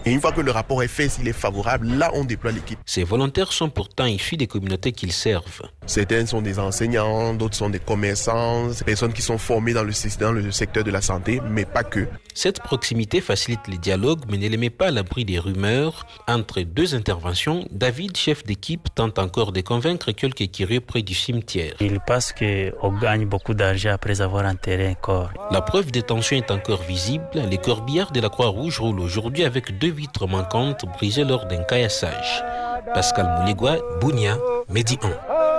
Et une fois que le rapport est fait, s'il est favorable, là, on déploie l'équipe. Ces volontaires sont pourtant issus des communautés qu'ils servent. Certains sont des enseignants, d'autres sont des commerçants, des personnes qui sont formées dans le secteur de la santé, mais pas que. Cette proximité facilite les dialogues, mais ne les met pas à l'abri des rumeurs. Entre deux interventions, David, chef d'équipe, tente encore de convaincre quelques curieux près du cimetière. Il pense qu'on gagne beaucoup d'argent après avoir enterré un corps. La preuve des tensions est encore visible. Les corbillards de la Croix-Rouge roulent aujourd'hui avec 2 vitres manquantes brisées lors d'un caillassage. Pascal Mouligua, Bounia, Medi 1.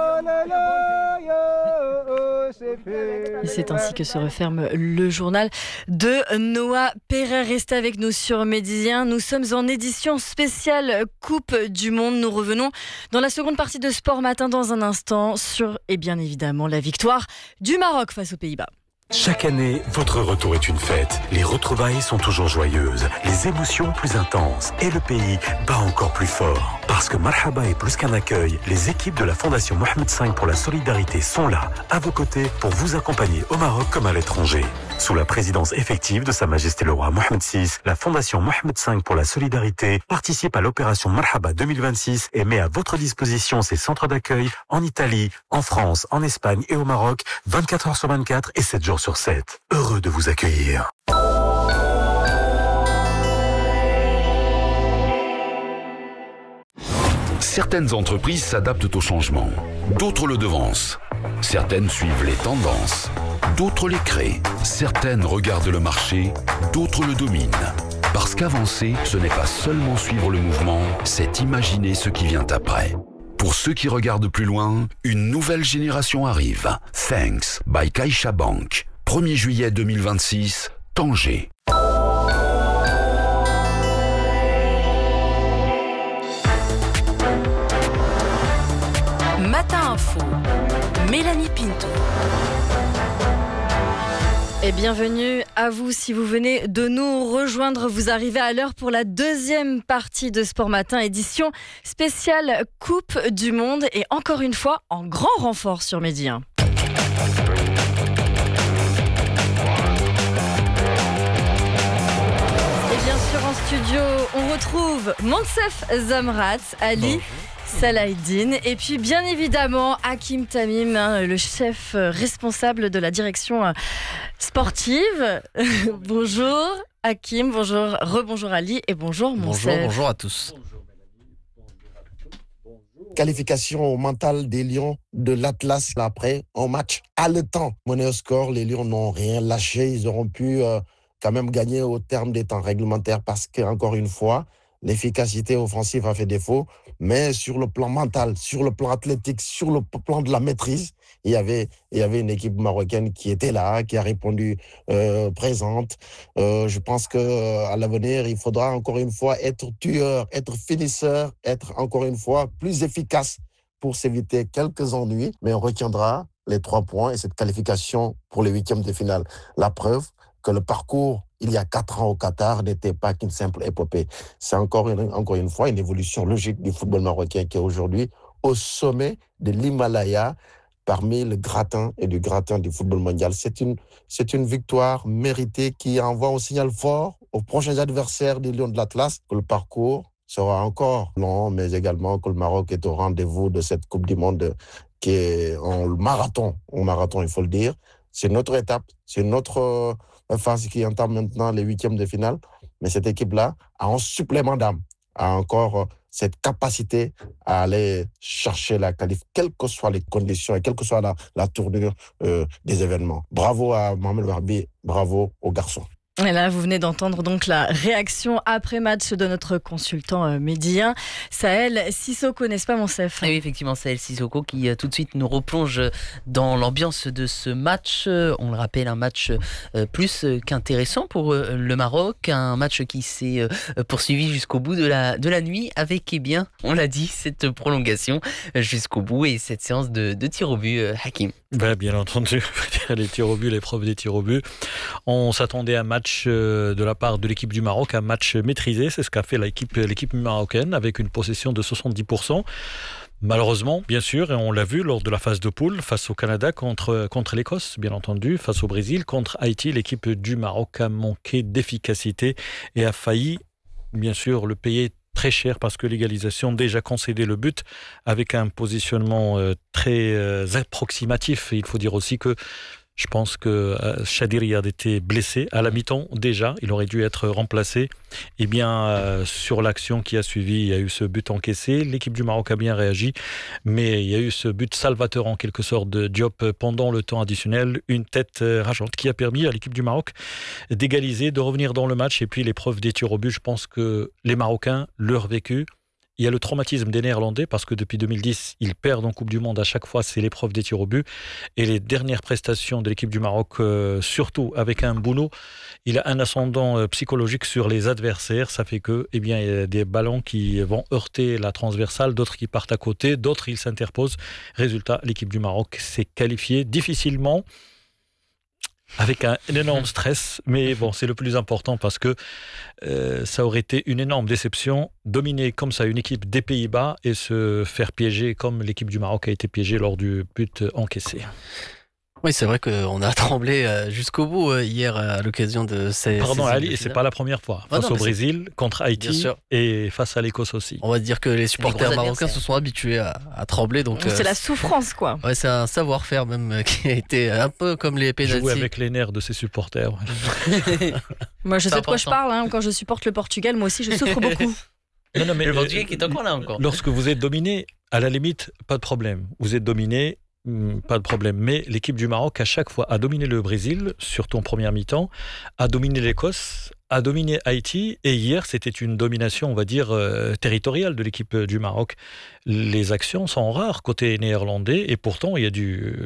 Et c'est ainsi que se referme le journal de Noah Perret. Restez avec nous sur Médisien. Nous sommes en édition spéciale Coupe du Monde. Nous revenons dans la seconde partie de Sport Matin dans un instant sur, et bien évidemment, la victoire du Maroc face aux Pays-Bas. Chaque année, votre retour est une fête. Les retrouvailles sont toujours joyeuses, les émotions plus intenses et le pays bat encore plus fort. Parce que Marhaba est plus qu'un accueil, les équipes de la Fondation Mohamed V pour la solidarité sont là, à vos côtés, pour vous accompagner au Maroc comme à l'étranger. Sous la présidence effective de Sa Majesté le Roi Mohamed VI, la Fondation Mohamed V pour la solidarité participe à l'opération Marhaba 2026 et met à votre disposition ses centres d'accueil en Italie, en France, en Espagne et au Maroc, 24 heures sur 24 et 7 jours sur 7. Heureux de vous accueillir. Certaines entreprises s'adaptent au changement, d'autres le devancent. Certaines suivent les tendances, d'autres les créent. Certaines regardent le marché, d'autres le dominent. Parce qu'avancer, ce n'est pas seulement suivre le mouvement, c'est imaginer ce qui vient après. Pour ceux qui regardent plus loin, une nouvelle génération arrive. Thanks by CaixaBank. 1er juillet 2026, Tanger. Matin Info, Mélanie Pinto. Et bienvenue à vous si vous venez de nous rejoindre. Vous arrivez à l'heure pour la deuxième partie de Sport Matin, édition spéciale Coupe du Monde. Et encore une fois, en grand renfort sur Medi 1. Et bien sûr, en studio, on retrouve Monsef Zamrat, Ali Salahidine et puis bien évidemment Hakim Tamim, le chef responsable de la direction sportive. Bonjour Hakim, bonjour, rebonjour Ali et bonjour Monsef. Bonjour à tous. Qualification mentale des Lions de l'Atlas après en match haletant. Mené au score, les Lions n'ont rien lâché, ils auront pu quand même gagner au terme des temps réglementaires parce qu'encore une fois, l'efficacité offensive a fait défaut, mais sur le plan mental, sur le plan athlétique, sur le plan de la maîtrise, il y avait une équipe marocaine qui était là, qui a répondu présente. Je pense qu'à l'avenir, il faudra encore une fois être tueur, être finisseur, être encore une fois plus efficace pour s'éviter quelques ennuis, mais on retiendra les 3 points et cette qualification pour les 8e de finale. La preuve que le parcours il y a 4 ans au Qatar n'était pas qu'une simple épopée. C'est encore une fois une évolution logique du football marocain qui est aujourd'hui au sommet de l'Himalaya, parmi le gratin et du gratin du football mondial. C'est une victoire méritée qui envoie un signal fort aux prochains adversaires des Lions de l'Atlas que le parcours sera encore long, mais également que le Maroc est au rendez-vous de cette Coupe du Monde qui est en marathon, il faut le dire. C'est notre étape, c'est notre phase qui entame maintenant les 8e de finale. Mais cette équipe-là a un supplément d'âme, a encore cette capacité à aller chercher la qualif, quelles que soient les conditions et quelle que soit la tournure des événements. Bravo à Mohamed Warbi, bravo aux garçons. Et là, vous venez d'entendre donc la réaction après-match de notre consultant médien, Sahel Sissoko, n'est-ce pas Monsef ? Oui, effectivement, Sahel Sissoko qui tout de suite nous replonge dans l'ambiance de ce match. On le rappelle, un match plus qu'intéressant pour le Maroc, un match qui s'est poursuivi jusqu'au bout de la nuit avec, eh bien, on l'a dit, cette prolongation jusqu'au bout et cette séance de tirs au but, Hakim. Bien entendu, les tirs au but, l'épreuve des tirs au but. On s'attendait à un match de la part de l'équipe du Maroc, un match maîtrisé, c'est ce qu'a fait l'équipe marocaine avec une possession de 70%. Malheureusement, bien sûr, et on l'a vu lors de la phase de poule, face au Canada contre l'Écosse, bien entendu, face au Brésil, contre Haïti, l'équipe du Maroc a manqué d'efficacité et a failli bien sûr, le payer très cher parce que l'égalisation déjà concédé le but avec un positionnement très approximatif. Il faut dire aussi que je pense que Chadir Riyad était blessé à la mi-temps déjà. Il aurait dû être remplacé. Et bien, sur l'action qui a suivi, il y a eu ce but encaissé. L'équipe du Maroc a bien réagi. Mais il y a eu ce but salvateur en quelque sorte de Diop pendant le temps additionnel. Une tête rageante qui a permis à l'équipe du Maroc d'égaliser, de revenir dans le match. Et puis l'épreuve des tirs au but, je pense que les Marocains, leur vécu, il y a le traumatisme des Néerlandais parce que depuis 2010, ils perdent en Coupe du Monde à chaque fois, c'est l'épreuve des tirs au but. Et les dernières prestations de l'équipe du Maroc, surtout avec un Bounou, il a un ascendant psychologique sur les adversaires. Ça fait que, il y a des ballons qui vont heurter la transversale, d'autres qui partent à côté, d'autres ils s'interposent. Résultat, l'équipe du Maroc s'est qualifiée difficilement, avec un énorme stress, mais bon, c'est le plus important parce que ça aurait été une énorme déception, dominer comme ça une équipe des Pays-Bas et se faire piéger comme l'équipe du Maroc a été piégée lors du but encaissé. Oui, c'est vrai qu'on a tremblé jusqu'au bout hier à l'occasion de ces... Pardon Ali, et c'est pas la première fois. Face au Brésil, contre Haïti et face à l'Écosse aussi. On va dire que les supporters marocains se sont habitués à trembler. Donc c'est la souffrance, quoi. Ouais, c'est un savoir-faire même qui a été un peu comme les pénaltys. Jouer avec les nerfs de ses supporters. Moi, je sais de quoi je parle. Hein. Quand je supporte le Portugal, moi aussi, je souffre beaucoup. Non, mais le Portugal qui est encore là encore. Lorsque vous êtes dominé, à la limite, pas de problème. Vous êtes dominé, pas de problème. Mais l'équipe du Maroc, à chaque fois, a dominé le Brésil, surtout en première mi-temps, a dominé l'Écosse, a dominé Haïti. Et hier, c'était une domination, on va dire, territoriale de l'équipe du Maroc. Les actions sont rares côté néerlandais. Et pourtant, il y a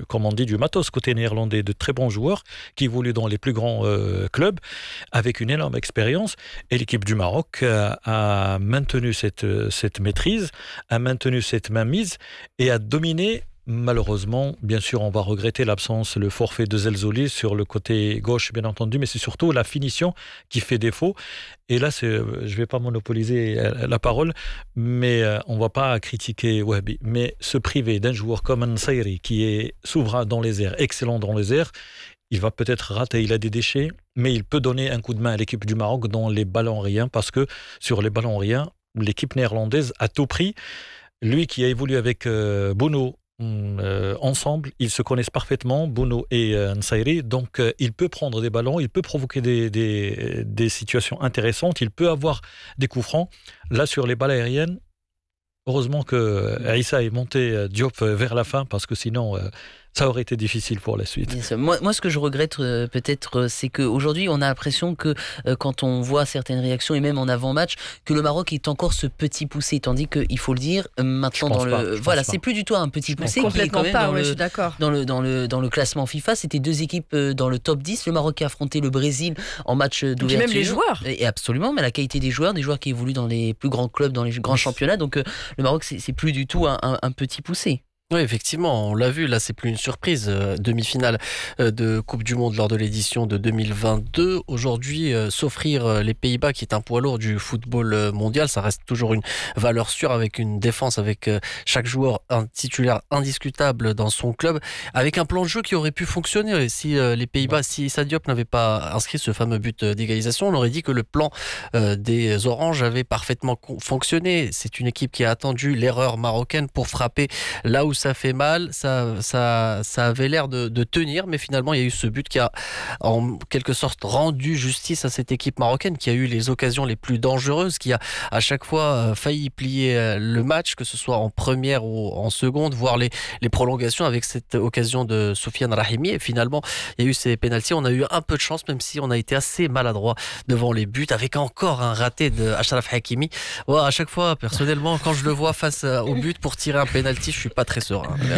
du matos côté néerlandais, de très bons joueurs qui évoluent dans les plus grands clubs, avec une énorme expérience. Et l'équipe du Maroc a maintenu cette maîtrise, a maintenu cette mainmise et a dominé. Malheureusement, bien sûr, on va regretter l'absence, le forfait de Zelzouli sur le côté gauche, bien entendu, mais c'est surtout la finition qui fait défaut. Et là, je ne vais pas monopoliser la parole, mais on ne va pas critiquer Wahbi. Mais se priver d'un joueur comme Nsairi, qui est souverain dans les airs, excellent dans les airs, il va peut-être rater, il a des déchets, mais il peut donner un coup de main à l'équipe du Maroc dans les ballons aériens, parce que sur les ballons aériens, l'équipe néerlandaise a tout pris. Lui qui a évolué avec Bono, ensemble, ils se connaissent parfaitement, Bono et Nsairi, donc il peut prendre des ballons, il peut provoquer des situations intéressantes, il peut avoir des coups francs. Là, sur les balles aériennes, heureusement que Aïssa est monté Diop vers la fin, parce que sinon ça aurait été difficile pour la suite. Moi, ce que je regrette peut-être, c'est qu'aujourd'hui, on a l'impression que quand on voit certaines réactions, et même en avant-match, que le Maroc est encore ce petit poussé, tandis qu'il faut le dire, maintenant, c'est plus du tout un petit poussé qui est quand même dans le classement FIFA. C'était deux équipes dans le top 10. Le Maroc a affronté le Brésil en match d'ouverture. Et même les joueurs. Et absolument, mais la qualité des joueurs qui évoluent dans les plus grands clubs, dans les grands championnats. Donc le Maroc, c'est plus du tout un petit poussé. Oui, effectivement, on l'a vu, là c'est plus une surprise, demi-finale de Coupe du Monde lors de l'édition de 2022. Aujourd'hui, s'offrir les Pays-Bas, qui est un poids lourd du football mondial, ça reste toujours une valeur sûre, avec une défense, avec chaque joueur un titulaire indiscutable dans son club, avec un plan de jeu qui aurait pu fonctionner. Si les Pays-Bas, si Issa Diop n'avait pas inscrit ce fameux but d'égalisation, on aurait dit que le plan des Oranges avait parfaitement fonctionné. C'est une équipe qui a attendu l'erreur marocaine pour frapper là où ça fait mal, ça avait l'air de tenir, mais finalement il y a eu ce but qui a en quelque sorte rendu justice à cette équipe marocaine, qui a eu les occasions les plus dangereuses, qui a à chaque fois failli plier le match, que ce soit en première ou en seconde, voire les prolongations, avec cette occasion de Soufiane Rahimi. Et finalement il y a eu ces pénaltys, on a eu un peu de chance, même si on a été assez maladroit devant les buts, avec encore un raté de Achraf Hakimi. Ouais, à chaque fois, personnellement, quand je le vois face au but pour tirer un pénalty, je suis pas très serein.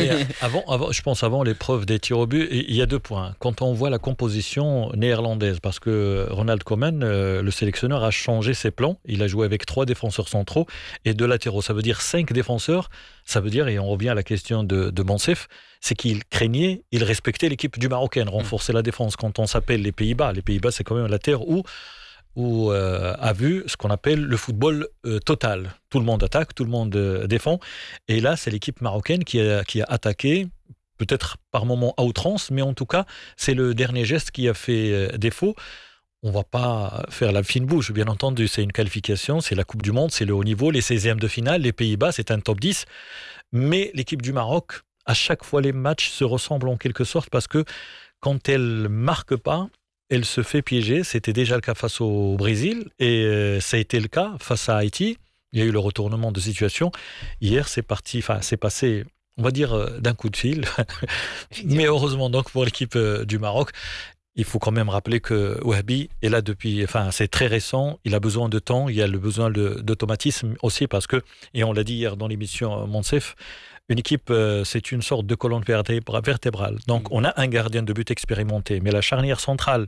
Avant l'épreuve des tirs au but, il y a 2 points. Quand on voit la composition néerlandaise, parce que Ronald Koeman, le sélectionneur, a changé ses plans. Il a joué avec 3 défenseurs centraux et 2 latéraux. Ça veut dire 5 défenseurs. Ça veut dire, et on revient à la question de Monsef, c'est qu'il craignait, il respectait l'équipe du Marocain, renforcer la défense. Quand on s'appelle les Pays-Bas, c'est quand même la terre où a vu ce qu'on appelle le football total. Tout le monde attaque, tout le monde défend. Et là, c'est l'équipe marocaine qui a attaqué, peut-être par moment à outrance, mais en tout cas, c'est le dernier geste qui a fait défaut. on ne va pas faire la fine bouche, bien entendu. C'est une qualification, c'est la Coupe du Monde, c'est le haut niveau, les 16e de finale, les Pays-Bas, c'est un top 10. Mais l'équipe du Maroc, à chaque fois, les matchs se ressemblent en quelque sorte parce que quand elle ne marque pas, elle se fait piéger. C'était déjà le cas face au Brésil et ça a été le cas face à Haïti. Il y a eu le retournement de situation. Hier, c'est passé, on va dire, d'un coup de fil. Mais heureusement donc pour l'équipe du Maroc. Il faut quand même rappeler que Wahbi est là depuis, c'est très récent, il a besoin de temps, il y a le besoin d'automatisme aussi parce que, et on l'a dit hier dans l'émission Monsef, une équipe, c'est une sorte de colonne vertébrale. Donc on a un gardien de but expérimenté, mais la charnière centrale,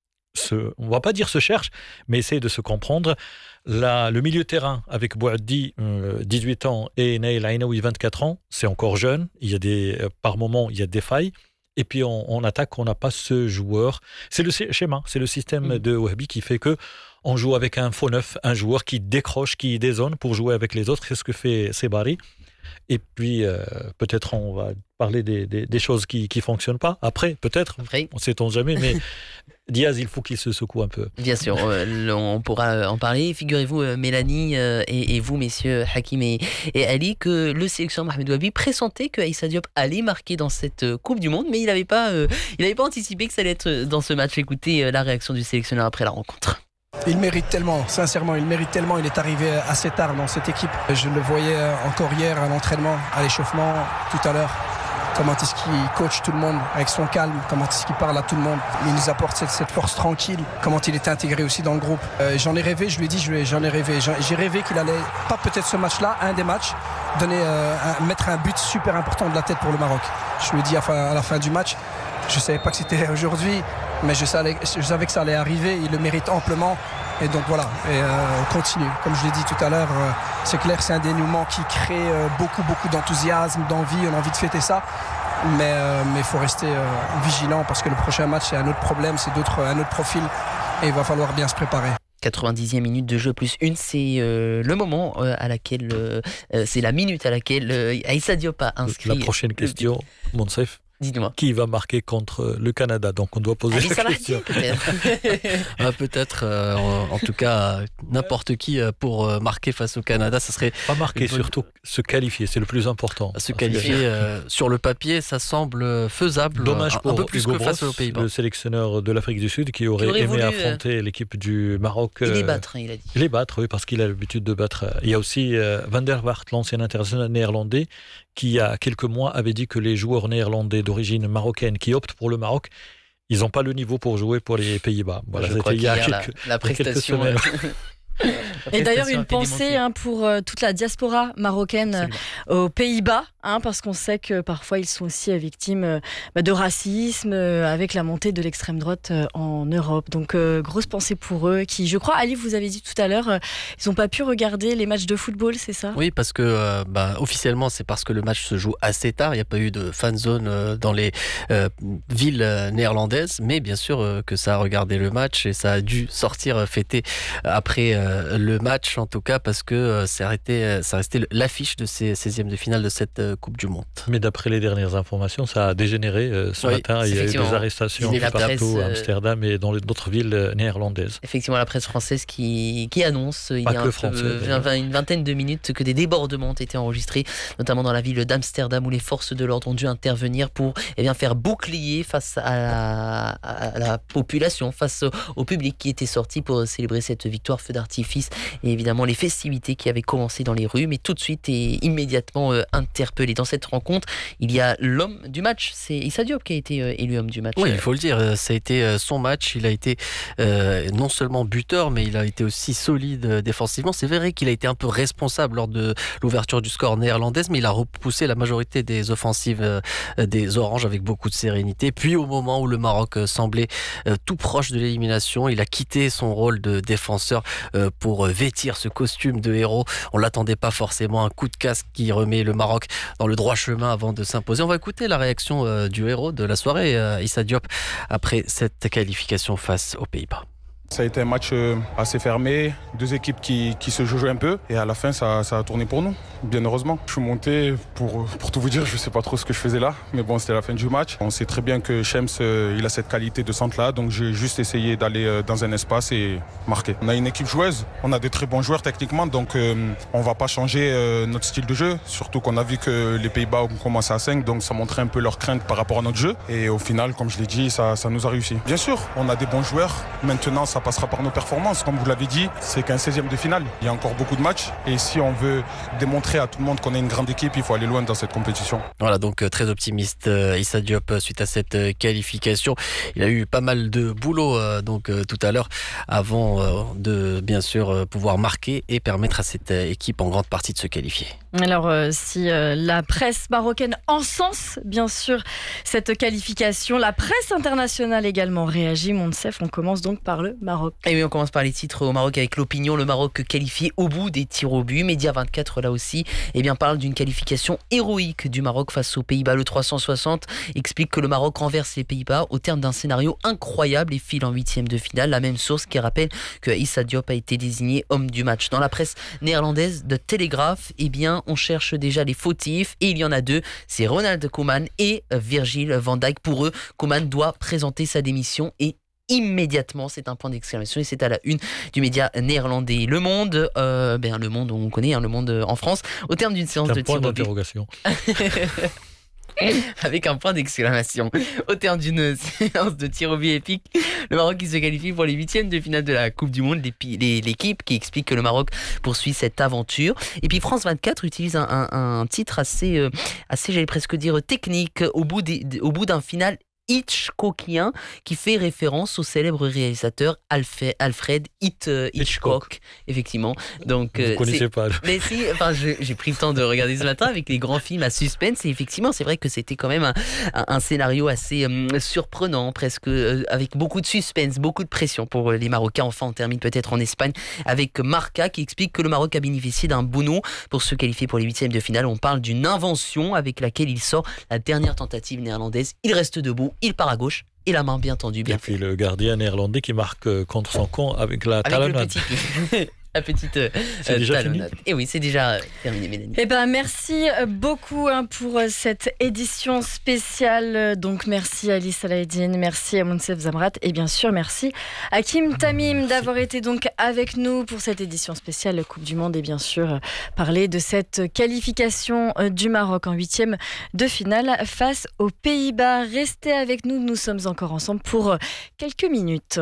on ne va pas dire se cherche, mais essaie de se comprendre. Le milieu terrain avec Bouaddi, 18 ans, et Naïl Ainaoui, 24 ans, c'est encore jeune, par moments il y a des failles. Et puis en attaque, on n'a pas ce joueur. C'est le schéma, c'est le système de Wahbi qui fait que on joue avec un faux neuf, un joueur qui décroche, qui dézone pour jouer avec les autres. C'est ce que fait Sebari. Et puis peut-être on va parler des choses qui ne fonctionnent pas. Après, peut-être, on ne sait-on jamais, mais Diaz, il faut qu'il se secoue un peu. Bien sûr, on pourra en parler. Figurez-vous, Mélanie et vous, messieurs Hakim et Ali, que le sélectionneur Mohamed Wahbi pressentait que Aïssa Diop allait marquer dans cette Coupe du Monde, mais il n'avait pas anticipé que ça allait être dans ce match. Écoutez la réaction du sélectionneur après la rencontre. Il mérite tellement, sincèrement, il est arrivé assez tard dans cette équipe. Je le voyais encore hier à l'entraînement, à l'échauffement, tout à l'heure. Comment est-ce qu'il coach tout le monde avec son calme, comment est-ce qu'il parle à tout le monde. Il nous apporte cette force tranquille, comment il est intégré aussi dans le groupe. J'en ai rêvé, je lui ai dit, j'en ai rêvé. J'ai rêvé qu'il allait, pas peut-être ce match-là, un des matchs, mettre un but super important de la tête pour le Maroc. Je lui ai dit à la fin du match, je ne savais pas que c'était aujourd'hui, mais je savais que ça allait arriver, il le mérite amplement. Et donc voilà, on continue. Comme je l'ai dit tout à l'heure, c'est clair, c'est un dénouement qui crée beaucoup d'enthousiasme, d'envie, on a envie de fêter ça. Mais il faut rester vigilant parce que le prochain match, c'est un autre problème, c'est un autre profil et il va falloir bien se préparer. 90e minute de jeu plus une, c'est le moment à laquelle, c'est la minute à laquelle Aïssa Diop a inscrit. La prochaine question, Monsef. Dis-moi. Qui va marquer contre le Canada? Donc on doit poser la question. Peut-être, en tout cas, n'importe qui pour marquer face au Canada, ça serait... Pas marquer, surtout se qualifier, c'est le plus important. Se qualifier sur le papier, ça semble faisable. Dommage pour un peu plus Hugo que face aux Pays-Bas. Le sélectionneur de l'Afrique du Sud qui aurait aimé affronter l'équipe du Maroc. Il les battre, il a dit. Les battre, oui, parce qu'il a l'habitude de battre. Il y a aussi Van der Vaart, l'ancien international néerlandais, qui il y a quelques mois avait dit que les joueurs néerlandais d'origine marocaine qui optent pour le Maroc, ils n'ont pas le niveau pour jouer pour les Pays-Bas. Voilà, c'était il y a la prestation. Quelques Et d'ailleurs, une pensée pour toute la diaspora marocaine aux Pays-Bas, parce qu'on sait que parfois ils sont aussi victimes de racisme avec la montée de l'extrême droite en Europe. Donc, grosse pensée pour eux qui, je crois, Ali, vous avez dit tout à l'heure, ils n'ont pas pu regarder les matchs de football, c'est ça ? Oui, parce que officiellement, c'est parce que le match se joue assez tard. Il n'y a pas eu de fan zone dans les villes néerlandaises, mais bien sûr que ça a regardé le match et ça a dû sortir fêter après le match, en tout cas, parce que ça restait l'affiche de ces 16e de finale de cette Coupe du Monde. Mais d'après les dernières informations, ça a dégénéré ce matin. Il y a eu des arrestations partout, à Amsterdam et dans d'autres villes néerlandaises. Effectivement, la presse française qui annonce il y a une vingtaine de minutes que des débordements ont été enregistrés, notamment dans la ville d'Amsterdam où les forces de l'ordre ont dû intervenir pour faire bouclier face à la population, face au public qui était sorti pour célébrer cette victoire, feu d'artifice et évidemment les festivités qui avaient commencé dans les rues, mais tout de suite et immédiatement interpellé. Dans cette rencontre, il y a l'homme du match, c'est Issa Diop qui a été élu homme du match. Oui, il faut le dire, ça a été son match, il a été non seulement buteur, mais il a été aussi solide défensivement. C'est vrai qu'il a été un peu responsable lors de l'ouverture du score néerlandaise, mais il a repoussé la majorité des offensives des Oranges avec beaucoup de sérénité. Puis au moment où le Maroc semblait tout proche de l'élimination, il a quitté son rôle de défenseur pour vêtir ce costume de héros. On l'attendait pas forcément, un coup de casque qui remet le Maroc dans le droit chemin avant de s'imposer. On va écouter la réaction du héros de la soirée, Issa Diop, après cette qualification face aux Pays-Bas. Ça a été un match assez fermé, deux équipes qui se jouent un peu et à la fin ça a tourné pour nous, bien heureusement. Je suis monté, pour tout vous dire, je ne sais pas trop ce que je faisais là, mais bon, c'était la fin du match. On sait très bien que Shems il a cette qualité de centre là, donc j'ai juste essayé d'aller dans un espace et marquer. On a une équipe joueuse, on a des très bons joueurs techniquement, donc on ne va pas changer notre style de jeu, surtout qu'on a vu que les Pays-Bas ont commencé à 5, donc ça montrait un peu leur crainte par rapport à notre jeu et au final, comme je l'ai dit, ça nous a réussi. Bien sûr, on a des bons joueurs, maintenant ça passera par nos performances. Comme vous l'avez dit, c'est qu'un 16e de finale. Il y a encore beaucoup de matchs et si on veut démontrer à tout le monde qu'on est une grande équipe, il faut aller loin dans cette compétition. Voilà, donc très optimiste Issa Diop suite à cette qualification. Il a eu pas mal de boulot tout à l'heure avant de bien sûr pouvoir marquer et permettre à cette équipe en grande partie de se qualifier. Alors si la presse marocaine encense bien sûr cette qualification, la presse internationale également réagit. Monsef, on commence donc par le Maroc. Et oui, on commence par les titres au Maroc avec l'opinion. Le Maroc qualifié au bout des tirs au but. Média 24 là aussi parle d'une qualification héroïque du Maroc face aux Pays-Bas. Le 360 explique que le Maroc renverse les Pays-Bas au terme d'un scénario incroyable et file en 8e de finale. La même source qui rappelle que Issa Diop a été désigné homme du match. Dans la presse néerlandaise de Telegraph, on cherche déjà les fautifs et il y en a deux, c'est Ronald Koeman et Virgil van Dijk. Pour eux, Koeman doit présenter sa démission et immédiatement, c'est un point d'exclamation et c'est à la une du média néerlandais Le Monde. Le Monde, on connaît, Le Monde en France. Au terme d'une séance de tir au but. D'interrogation. Avec un point d'exclamation. Au terme d'une séance de tir au but épique, le Maroc qui se qualifie pour les 8e de finale de la Coupe du Monde. L'équipe qui explique que le Maroc poursuit cette aventure. Et puis France 24 utilise un titre assez, j'allais presque dire technique, au bout d'un final Hitchcockien qui fait référence au célèbre réalisateur Alfred Hitchcock. Effectivement. Donc, vous ne connaissez pas. Mais si, j'ai pris le temps de regarder ce matin avec les grands films à suspense et effectivement, c'est vrai que c'était quand même un scénario assez surprenant, presque avec beaucoup de suspense, beaucoup de pression pour les Marocains. Enfin, on termine peut-être en Espagne avec Marca qui explique que le Maroc a bénéficié d'un bono pour se qualifier pour les 8e de finale. On parle d'une invention avec laquelle il sort la dernière tentative néerlandaise. Il reste debout. Il part à gauche et la main bien tendue, bien faite. Et puis le gardien néerlandais qui marque contre son camp avec la talonnade. La petite talonnade. Et oui, c'est déjà terminé, Mélanie. Merci beaucoup pour cette édition spéciale. Donc merci à Ali Salahdine, merci à Monsef Zamrat et bien sûr merci à Hakim Tamim d'avoir été donc avec nous pour cette édition spéciale Coupe du Monde et bien sûr parler de cette qualification du Maroc en 8e de finale face aux Pays-Bas. Restez avec nous, nous sommes encore ensemble pour quelques minutes.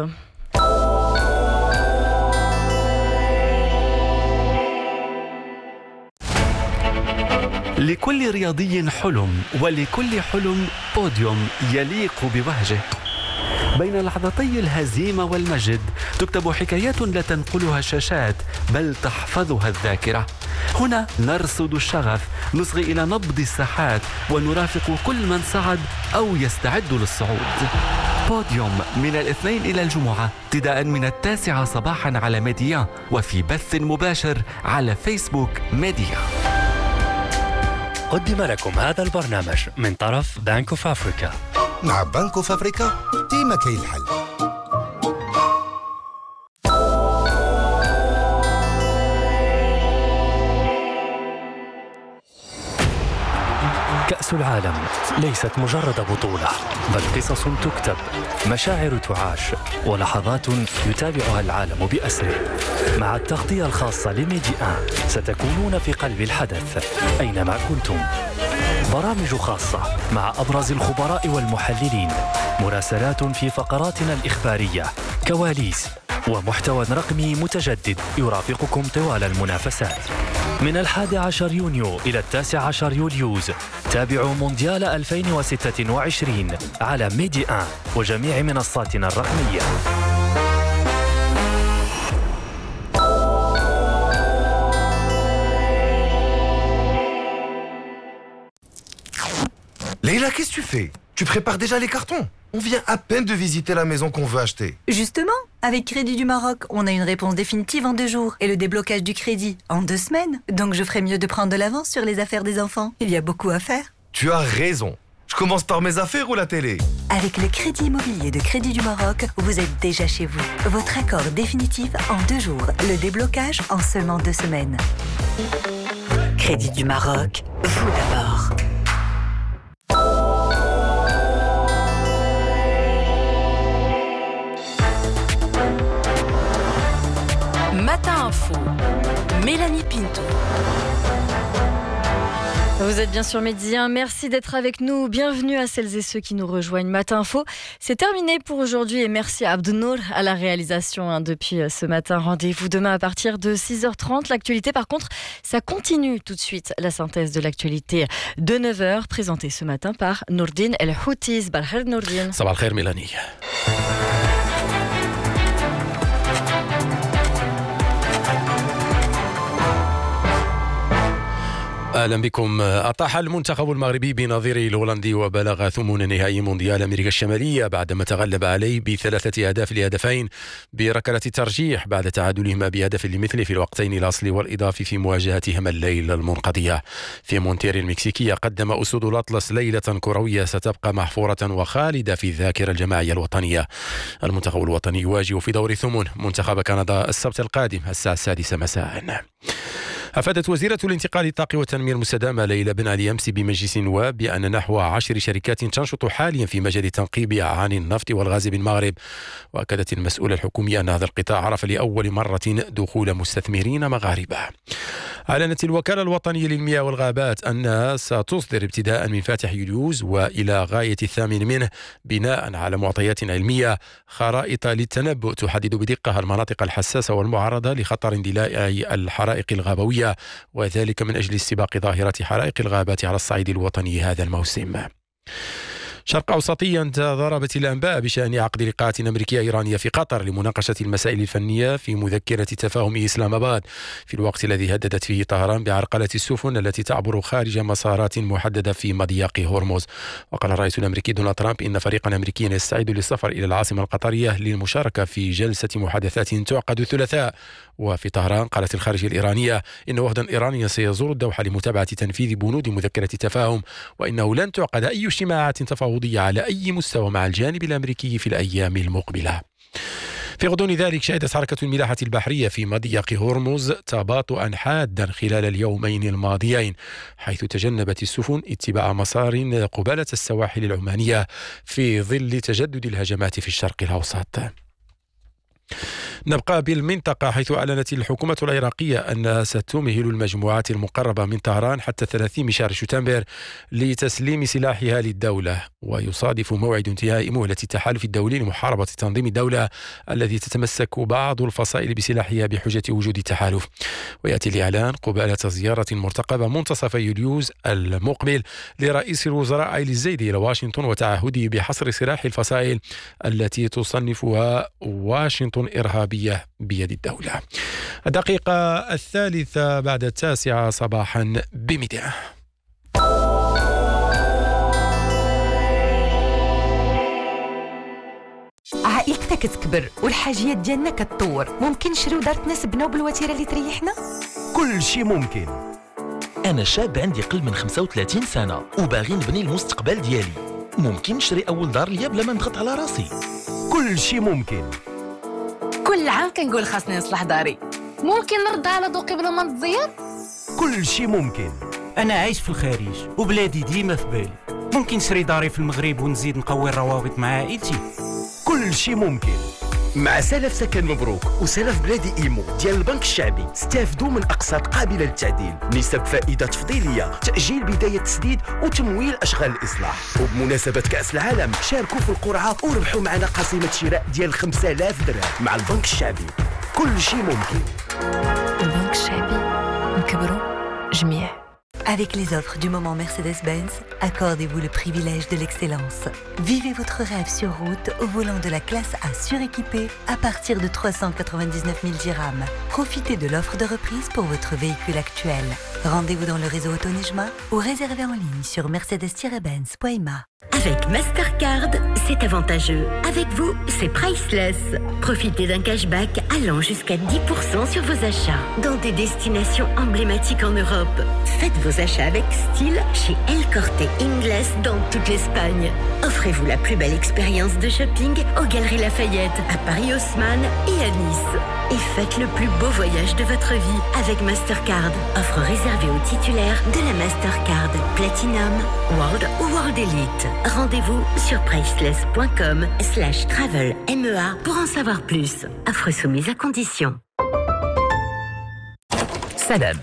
لكل رياضي حلم ولكل حلم بوديوم يليق بوهجه. بين لحظتي الهزيمة والمجد تكتب حكايات لا تنقلها الشاشات بل تحفظها الذاكرة. هنا نرصد الشغف، نصغي إلى نبض الساحات ونرافق كل من صعد أو يستعد للصعود. بوديوم من الاثنين إلى الجمعة ابتداء من 9 صباحا على ميديا وفي بث مباشر على فيسبوك ميديا. قدم لكم هذا البرنامج من طرف بنك اوف افريكا. مع بنك اوف افريكا ديما كاين الحل. كأس العالم ليست مجرد بطولة بل قصص تكتب، مشاعر تعاش ولحظات يتابعها العالم بأسره. مع التغطية الخاصة لميدي 1 ستكونون في قلب الحدث أينما كنتم. برامج خاصة مع أبرز الخبراء والمحللين، مراسلات في فقراتنا الإخبارية، كواليس ومحتوى رقمي متجدد يرافقكم طوال المنافسات. من 11 يونيو إلى 19 يوليوز تابعوا مونديال 2026 على ميدي 1 وجميع منصاتنا الرقمية. Leïla, qu'est-ce que tu fais? Tu prépares déjà les cartons? On vient à peine de visiter la maison qu'on veut acheter. Justement, avec Crédit du Maroc, on a une réponse définitive en 2 jours et le déblocage du crédit en 2 semaines. Donc je ferais mieux de prendre de l'avance sur les affaires des enfants. Il y a beaucoup à faire. Tu as raison. Je Je commence par mes affaires ou la télé? Avec le crédit immobilier de Crédit du Maroc, vous êtes déjà chez vous. Votre accord définitif en 2 jours. Le déblocage en seulement 2 semaines. Crédit du Maroc, vous d'abord. Matin Info, Mélanie Pinto. Vous êtes bien sur Midi 1, merci d'être avec nous. Bienvenue à celles et ceux qui nous rejoignent. Matin Info, c'est terminé pour aujourd'hui et merci à Abdenour à la réalisation depuis ce matin. Rendez-vous demain à partir de 6h30. L'actualité, par contre, ça continue tout de suite. La synthèse de l'actualité de 9h, présentée ce matin par Nourdine El Houti. Sabah al khair Nourdine. Sabah al khair Mélanie. أهلا بكم. أطاح المنتخب المغربي بنظيره الهولندي وبلغ ثمن نهائي مونديال أمريكا الشمالية بعدما تغلب عليه ب3 أهداف ل2 بركلة الترجيح بعد تعادلهما بهدف لمثله في الوقتين الأصلي والإضافي في مواجهتهما الليلة المنقضية في مونتيري المكسيكية. قدم أسود الأطلس ليلة كروية ستبقى محفورة وخالدة في الذاكرة الجماعية الوطنية. المنتخب الوطني يواجه في دور ثمن منتخب كندا السبت القادم الساعة 6 مساء. أفادت وزيرة الانتقال الطاقي والتنمية المستدامة ليلى بن علي أمس بمجلس النواب بأن نحو 10 شركات تنشط حاليا في مجال التنقيب عن النفط والغاز بالمغرب. وأكدت المسؤولة الحكومية أن هذا القطاع عرف لأول مرة دخول مستثمرين مغاربة. أعلنت الوكالة الوطنية للمياه والغابات أنها ستصدر ابتداء من فاتح يوليوز وإلى غاية 8 منه بناء على معطيات علمية خرائط للتنبؤ تحدد بدقة المناطق الحساسة والمعرضة لخطر اندلاع الحرائق الغابوية، وذلك من أجل استباق ظاهرة حرائق الغابات على الصعيد الوطني هذا الموسم. شرق أوسطيا ضربت الأنباء بشأن عقد لقاءات أمريكية إيرانية في قطر لمناقشة المسائل الفنية في مذكرة تفاهم إسلام آباد، في الوقت الذي هددت فيه طهران بعرقلة السفن التي تعبر خارج مسارات محددة في مضيق هرمز. وقال الرئيس الأمريكي دونالد ترامب إن فريقا أمريكيا يستعد للسفر إلى العاصمة القطرية للمشاركة في جلسة محادثات تعقد الثلاثاء. وفي طهران قالت الخارجية الإيرانية إن وفدا إيرانيا سيزور الدوحة لمتابعة تنفيذ بنود مذكرة التفاهم، وإنه لن تعقد أي اجتماعات تفاوضية على أي مستوى مع الجانب الأمريكي في الأيام المقبلة. في غضون ذلك شهدت حركة الملاحة البحرية في مضيق هرمز تباطؤا حادا خلال اليومين الماضيين، حيث تجنبت السفن اتباع مسار قبالة السواحل العمانية في ظل تجدد الهجمات في الشرق الأوسط. نبقى بالمنطقة، حيث أعلنت الحكومة العراقية أنها ستمهل المجموعات المقربة من طهران حتى 30 شهر شتنبر لتسليم سلاحها للدولة. ويصادف موعد انتهاء مهلة التحالف الدولي لمحاربة تنظيم الدولة الذي تتمسك بعض الفصائل بسلاحها بحجة وجود التحالف. ويأتي الإعلان قبالة زيارة مرتقبة منتصف يوليوز المقبل لرئيس الوزراء عايل الزيدي إلى واشنطن وتعهده بحصر سلاح الفصائل التي تصنفها واشنطن إرهابية بيد الدولة. الدقيقة 3 بعد 9 صباحا بميديا. عائلتك تكبر والحاجيات ديالنا كتطور، ممكن نشريو دار تناسبنا وبالوتيره اللي تريحنا؟ كل شيء ممكن. انا شاب عندي قل من 35 سنه وباغي نبني المستقبل ديالي، ممكن نشري اول دار ليا بلا ما نضغط على راسي. كل شيء ممكن. كل عام كنقول خاصني نصلح داري، ممكن نردها على ذوقي بلا ما نتزير؟ كل شيء ممكن. أنا عايش في الخارج وبلادي ديما في بالي، ممكن نشري داري في المغرب ونزيد نقوي الروابط مع عائلتي. كل شيء ممكن. مع سلف سكن مبروك وسلف بلادي إيمو ديال البنك الشعبي استافدوا من أقساط قابلة للتعديل، نسب فائدة تفضيلية، تأجيل بداية تسديد وتمويل أشغال الإصلاح. وبمناسبة كأس العالم شاركوا في القرعة وربحوا معنا قسيمة شراء ديال 5000 درهم مع البنك الشعبي. كل شيء ممكن. البنك الشعبي نكبروا جميع. Avec les offres du moment Mercedes-Benz, accordez-vous le privilège de l'excellence. Vivez votre rêve sur route au volant de la classe A suréquipée à partir de 399 000 dirhams. Profitez de l'offre de reprise pour votre véhicule actuel. Rendez-vous dans le réseau Autonejma ou réservez en ligne sur mercedes-benz.ma. Avec Mastercard, c'est avantageux. Avec vous, c'est priceless. Profitez d'un cashback allant jusqu'à 10% sur vos achats dans des destinations emblématiques en Europe. Faites vos achats avec style chez El Corte Inglés dans toute l'Espagne. Offrez-vous la plus belle expérience de shopping aux Galeries Lafayette, à Paris Haussmann et à Nice. Et faites le plus beau voyage de votre vie avec Mastercard. Offre réservée aux titulaires de la Mastercard Platinum, World ou World Elite. Rendez-vous sur priceless.com/travel-MEA pour en savoir plus. Offre soumise à condition. سلام